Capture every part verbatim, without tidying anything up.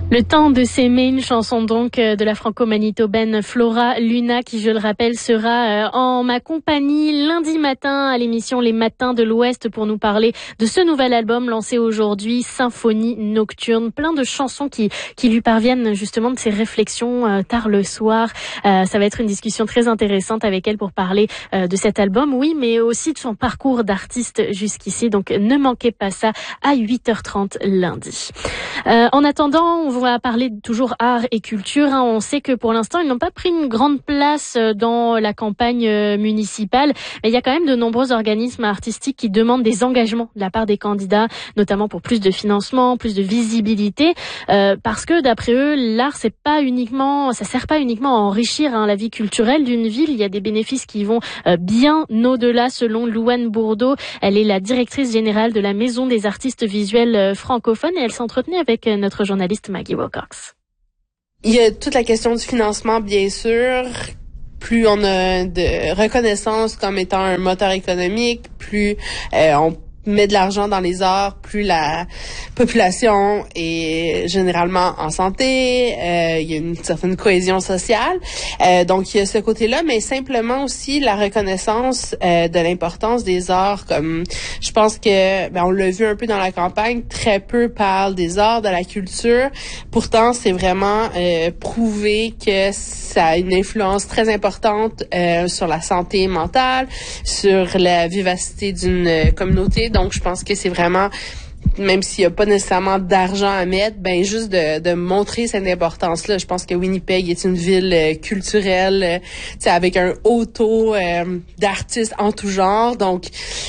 Le temps de s'aimer, une chanson donc de la franco-manitobaine Flora Luna qui, je le rappelle, sera en ma compagnie lundi matin à l'émission Les Matins de l'Ouest pour nous parler de ce nouvel album lancé aujourd'hui, Symphonie Nocturne. Plein de chansons qui qui lui parviennent justement de ses réflexions euh, tard le soir. Euh, ça va être une discussion très intéressante avec elle pour parler euh, de cet album, oui, mais aussi de son parcours d'artiste jusqu'ici. Donc ne manquez pas ça à huit heures trente lundi. Euh, en attendant, on va parler toujours art et culture. Hein. On sait que pour l'instant, ils n'ont pas pris une grande place dans la campagne municipale, mais il y a quand même de nombreux organismes artistiques qui demandent des engagements de la part des candidats, notamment pour plus de financement, plus de visibilité, euh, parce que d'après eux, l'art, c'est pas uniquement, ça sert pas uniquement à enrichir hein, la vie culturelle d'une ville. Il y a des bénéfices qui vont euh, bien au-delà, selon Louane Bourdeau. Elle est la directrice générale de la Maison des artistes visuels euh, francophones et elle s'entretenait avec euh, notre journaliste Maggie Wilcox. Il y a toute la question du financement, bien sûr. Plus on a de reconnaissance comme étant un moteur économique, plus euh, on met de l'argent dans les arts, plus la population est généralement en santé, euh, il y a une certaine cohésion sociale. Euh, donc, il y a ce côté-là, mais simplement aussi la reconnaissance euh, de l'importance des arts. Comme je pense que, ben, on l'a vu un peu dans la campagne, très peu parlent des arts, de la culture. Pourtant, c'est vraiment euh, prouvé que ça a une influence très importante euh, sur la santé mentale, sur la vivacité d'une communauté. Donc, je pense que c'est vraiment, même s'il n'y a pas nécessairement d'argent à mettre, ben juste de, de montrer cette importance-là. Je pense que Winnipeg est une ville euh, culturelle, euh, tu sais, avec un haut taux euh, d'artistes en tout genre. Donc,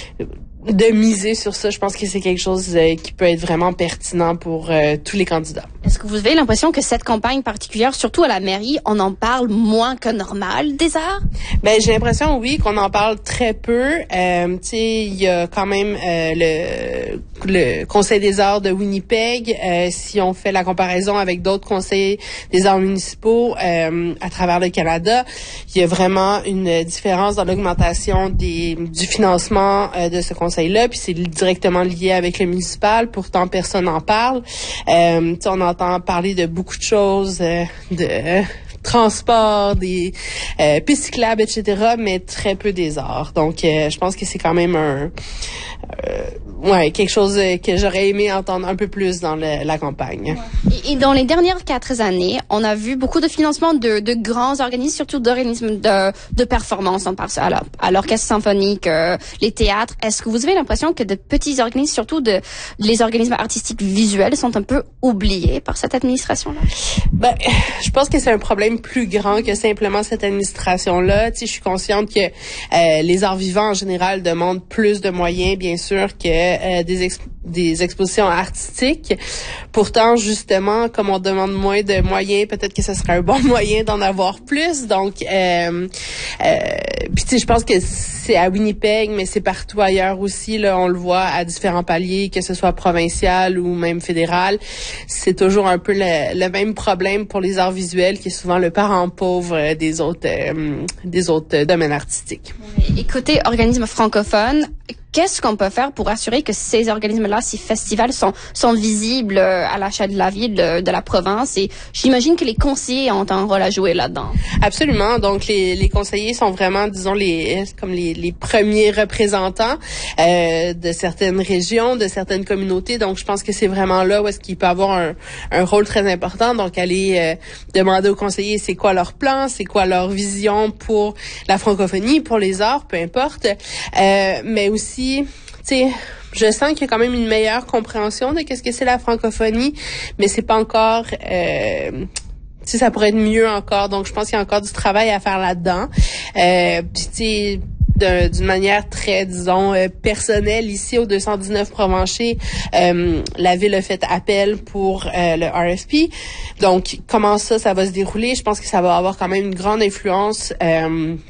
de miser sur ça, je pense que c'est quelque chose euh, qui peut être vraiment pertinent pour euh, tous les candidats. Est-ce que vous avez l'impression que cette campagne particulière, surtout à la mairie, on en parle moins que normal des arts? Ben j'ai l'impression oui qu'on en parle très peu. Euh, tu sais, il y a quand même euh, le le Conseil des arts de Winnipeg. Euh, si on fait la comparaison avec d'autres conseils des arts municipaux euh, à travers le Canada, il y a vraiment une différence dans l'augmentation des du financement euh, de ce conseil-là. Puis c'est directement lié avec le municipal. Pourtant personne n'en parle. Euh, tu sais, on entend parler de beaucoup de choses, euh, de euh, transport, des euh, pistes cyclables, et cetera, mais très peu des arts. Donc, euh, je pense que c'est quand même un euh, ouais quelque chose que j'aurais aimé entendre un peu plus dans le, la campagne. Et, et dans les dernières quatre années, on a vu beaucoup de financement de, de grands organismes, surtout d'organismes de, de performance. On pense à, à l'orchestre symphonique, euh, les théâtres. Est-ce que vous avez l'impression que de petits organismes, surtout de les organismes artistiques visuels, sont un peu oubliés par cette administration-là? Ben, je pense que c'est un problème plus grand que simplement cette administration-là. Tu sais, je suis consciente que euh, les arts vivants en général demandent plus de moyens, bien sûr, que euh, des exp- des expositions artistiques. Pourtant, justement, comme on demande moins de moyens, peut-être que ce serait un bon moyen d'en avoir plus. Donc, euh, euh, puis tu sais, je pense que c'est à Winnipeg, mais c'est partout ailleurs aussi. Là, on le voit à différents paliers, que ce soit provincial ou même fédéral. C'est toujours un peu le, le même problème pour les arts visuels, qui est souvent le parent pauvre des autres euh, des autres domaines artistiques. Et côté organismes francophones, qu'est-ce qu'on peut faire pour assurer que ces organismes-là, ces festivals sont, sont visibles à l'achat de la ville, de, de la province? Et j'imagine que les conseillers ont un rôle à jouer là-dedans. Absolument. Donc, les, les conseillers sont vraiment, disons, les comme les, les premiers représentants euh, de certaines régions, de certaines communautés. Donc, je pense que c'est vraiment là où est-ce qu'il peut avoir un, un rôle très important. Donc, aller euh, demander aux conseillers c'est quoi leur plan, c'est quoi leur vision pour la francophonie, pour les arts, peu importe. Euh, mais aussi, tu sais, je sens qu'il y a quand même une meilleure compréhension de qu'est-ce que c'est la francophonie, mais c'est pas encore... Euh, tu sais, ça pourrait être mieux encore. Donc, je pense qu'il y a encore du travail à faire là-dedans. Euh, puis, tu sais, de, d'une manière très, disons, euh, personnelle, ici au deux cent dix-neuf Provencher, euh, la ville a fait appel pour euh, le R F P. Donc, comment ça, ça va se dérouler? Je pense que ça va avoir quand même une grande influence... Euh,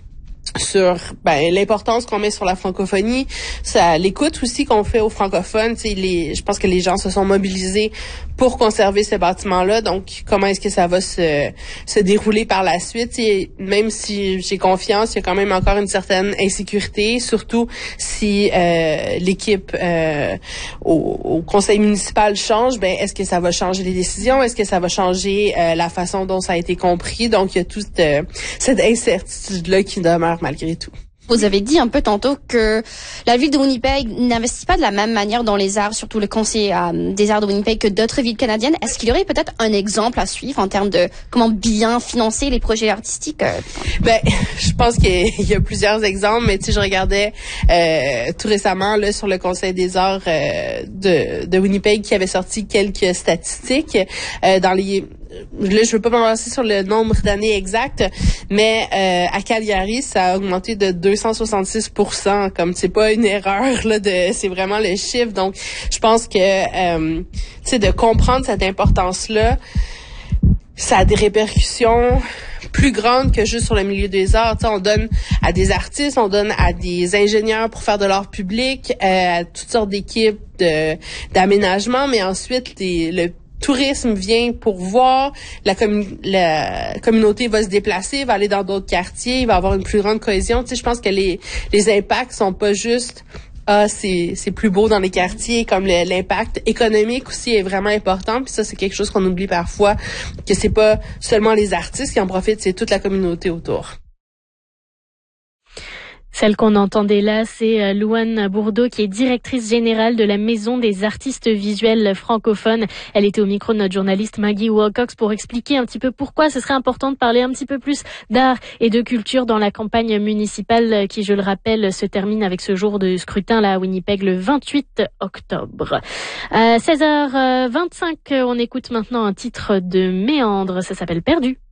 sur ben l'importance qu'on met sur la francophonie, ça l'écoute aussi qu'on fait aux francophones, tu sais les je pense que les gens se sont mobilisés pour conserver ce bâtiment-là, donc comment est-ce que ça va se se dérouler par la suite, t'sais, même si j'ai confiance, il y a quand même encore une certaine insécurité, surtout si euh, l'équipe euh, au, au conseil municipal change, ben est-ce que ça va changer les décisions, est-ce que ça va changer euh, la façon dont ça a été compris, donc il y a toute euh, cette incertitude-là qui demeure malgré tout. Vous avez dit un peu tantôt que la ville de Winnipeg n'investit pas de la même manière dans les arts, surtout le conseil euh, des arts de Winnipeg, que d'autres villes canadiennes. Est-ce qu'il y aurait peut-être un exemple à suivre en termes de comment bien financer les projets artistiques? Euh, ben, je pense qu'il y a plusieurs exemples, mais tu sais, je regardais euh, tout récemment là sur le conseil des arts euh, de, de Winnipeg qui avait sorti quelques statistiques euh, dans les là, je veux pas m'avancer sur le nombre d'années exactes, mais euh, à Calgary, ça a augmenté de deux cent soixante-six pour cent. Comme c'est pas une erreur là, de, c'est vraiment le chiffre. Donc, je pense que euh, tu sais, de comprendre cette importance-là, ça a des répercussions plus grandes que juste sur le milieu des arts. Tu sais, on donne à des artistes, on donne à des ingénieurs pour faire de l'art public, euh, à toutes sortes d'équipes de d'aménagement, mais ensuite les, le tourisme vient pour voir, la, commun- la communauté va se déplacer, va aller dans d'autres quartiers, il va avoir une plus grande cohésion. Tu sais, je pense que les les impacts sont pas juste ah c'est c'est plus beau dans les quartiers, comme le, l'impact économique aussi est vraiment important, puis ça c'est quelque chose qu'on oublie parfois, que c'est pas seulement les artistes qui en profitent, c'est toute la communauté autour. Celle qu'on entendait là, c'est Louane Bourdeau, qui est directrice générale de la Maison des artistes visuels francophones. Elle était au micro de notre journaliste Maggie Wilcox pour expliquer un petit peu pourquoi ce serait important de parler un petit peu plus d'art et de culture dans la campagne municipale qui, je le rappelle, se termine avec ce jour de scrutin là à Winnipeg le vingt-huit octobre. À seize heures vingt-cinq, on écoute maintenant un titre de Méandre, ça s'appelle Perdu.